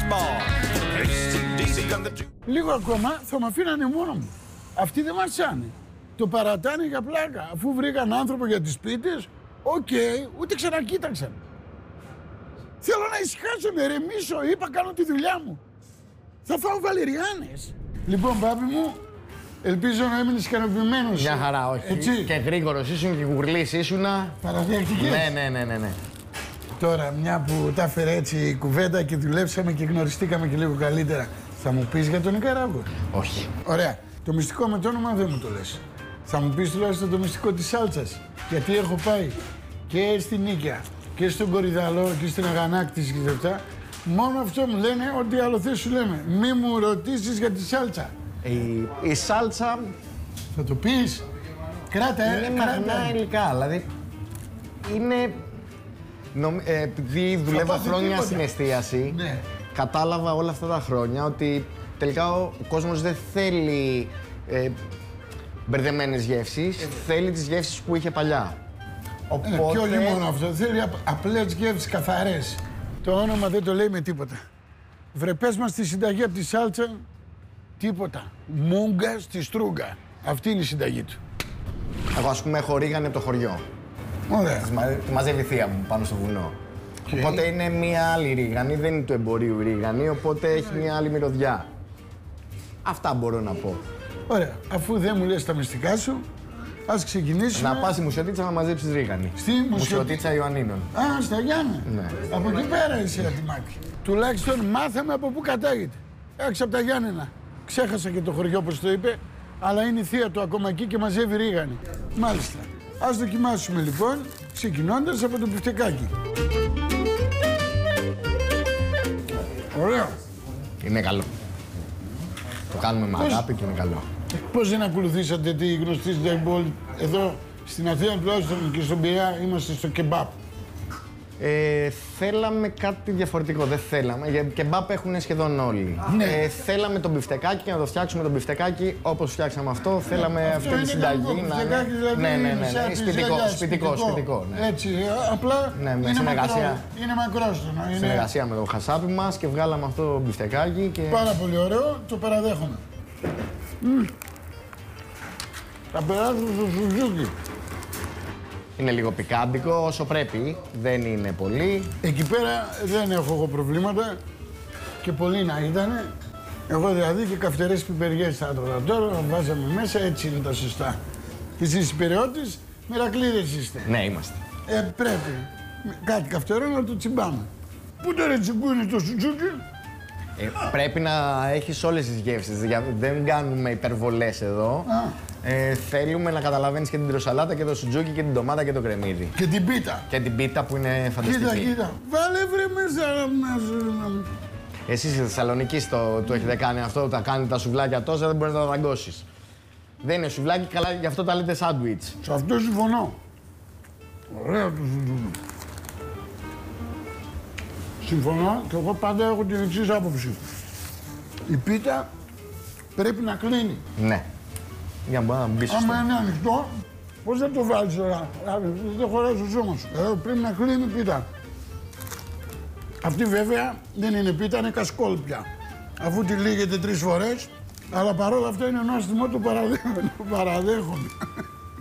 Λίγο ακόμα θα με αφήνανε μόνο μου. Αυτοί δεν μαρτσάνε. Το παρατάνε για πλάκα. Αφού βρήκαν άνθρωπο για τις πίτες, οκ, ούτε ξανακοίταξαν. Θέλω να ησυχάσω, να ηρεμήσω. Είπα, κάνω τη δουλειά μου. Θα φάω βαλεριάνες. Λοιπόν, πάπη μου, ελπίζω να έμεινες ικανοποιημένος. Μια χαρά, όχι. Έτσι. Και γρήγορος ήσουν και γουρλής ήσουνα. Παραδέχτηκες. Ναι. Τώρα, μια που τα έφερε έτσι η κουβέντα και δουλέψαμε και γνωριστήκαμε και λίγο καλύτερα, θα μου πεις για τον Νικαράγουα? Όχι. Ωραία. Το μυστικό με το όνομα δεν μου το λες. Θα μου πεις τουλάχιστον το μυστικό της σάλτσας. Γιατί έχω πάει και στην Νίκαια και στον Κορυδαλό και στην Αγανάκτηση και αυτά. Μόνο αυτό μου λένε, ό,τι άλλο θες σου λέμε. Μη μου ρωτήσεις για τη σάλτσα. Η σάλτσα Θα το πεις. Κράτα, είναι μαγνά υλικά, δηλαδή είναι... επειδή δουλεύω χρόνια τίποτα. στην εστίαση, Ναι. κατάλαβα όλα αυτά τα χρόνια ότι τελικά ο κόσμος δεν θέλει μπερδεμένες γεύσεις, θέλει τις γεύσεις που είχε παλιά. Και όχι μόνο αυτό, θέλει απλές γεύσεις καθαρές. Το όνομα δεν το λέει με τίποτα. Βρε, πες μας τη συνταγή από τη σάλτσα, τίποτα. Μούγκα στη στρούγκα. Αυτή είναι η συνταγή του. Εγώ, ας πούμε, έχω ρίγανη από το χωριό. Ωραία. Τη μαζεύει η θεία μου πάνω στο βουνό. Okay. Οπότε είναι μία άλλη ρίγανη, δεν είναι του εμπορίου ρίγανη, οπότε έχει μία άλλη μυρωδιά. Αυτά μπορώ να πω. Ωραία. Αφού δεν μου λες τα μυστικά σου, ας ξεκινήσουμε. Να πας στη Μουσιωτίτσα να μαζέψεις ρίγανη. Στη Μουσιωτίτσα Ιωαννίνων. Α, στα Γιάννα. Ναι. Από εκεί πέρα είσαι ατιμάκη. Τουλάχιστον μάθαμε από πού κατάγεται. Έξω από τα Γιάννενα. Ξέχασα και το χωριό όπως το είπε, αλλά είναι η θεία του ακόμα εκεί και μαζεύει ρίγανη. Μάλιστα. Ας δοκιμάσουμε λοιπόν, ξεκινώντας από το μπιφτεκάκι. Ωραίο. Είναι καλό. Το κάνουμε με αγάπη και είναι καλό. Πώς δεν ακολουθήσατε τη γνωστή συνταγή εδώ στην Αθήνα, τουλάχιστον και στον Πειραιά, είμαστε στο κεμπάπ. Θέλαμε κάτι διαφορετικό, δεν θέλαμε, γιατί κεμπάπ έχουν σχεδόν όλοι. Ναι. Θέλαμε το μπιφτεκάκι και να το φτιάξουμε το μπιφτεκάκι όπως φτιάξαμε αυτό. Θέλαμε αυτή τη συνταγή να είναι. Δηλαδή, Ναι. Σπιτικό. Ναι. Έτσι, απλά ναι, με είναι συνεργασία. Είναι μακρόστονο. Είναι... Συνεργασία με το χασάπι μας και βγάλαμε αυτό το μπιφτεκάκι. Και... Πάρα πολύ ωραίο, το παραδέχομαι. Θα περάσω στο σουζούκι. Είναι λίγο πικάντικο, όσο πρέπει, δεν είναι πολύ. Εκεί πέρα δεν έχω εγώ προβλήματα και πολύ να ήτανε. Εγώ δηλαδή και καυτερές πιπεριές θα έτρωγα τώρα, βάζαμε μέσα, έτσι είναι τα σωστά. Και εσείς οι Πειραιώτες, μερακλείδες είστε. Ναι, είμαστε. Πρέπει κάτι καυτερό να το τσιμπάμε. Πού το ρετσιμπού το σουτζούκι? Πρέπει να έχεις όλες τις γεύσεις, δεν κάνουμε υπερβολές εδώ. Θέλουμε να καταλαβαίνεις και την τυροσαλάτα και το σουτζούκι και την ντομάτα και το κρεμμύδι. Και την πίτα. Και την πίτα που είναι φανταστική. Κοίτα. Βάλε βρε μέσα να... Εσείς στη Θεσσαλονίκη το έχετε κάνει αυτό, τα κάνετε τα σουβλάκια τόσα, δεν μπορείς να τα δαγκώσεις. Δεν είναι σουβλάκι, καλά, γι' αυτό τα λέτε σάντουιτς. Σε αυτό συμφωνώ. Ωραίο το σουτζούκι. Συμφωνώ και εγώ πάντα έχω την εξής άποψη. Η πίτα πρέπει να κλείνει. Ναι. Για να μπορεί να μπει σωστά. Άμα είναι ανοιχτό, πώς θα το βάλεις τώρα? Δεν χωράει στο σώμα σου. Πρέπει να κλείνει η πίτα. Αυτή βέβαια δεν είναι πίτα, είναι κασκόλ πια. Αφού τη λύγεται 3 φορές, αλλά παρόλα αυτά είναι νόστιμο, το παραδέχομαι.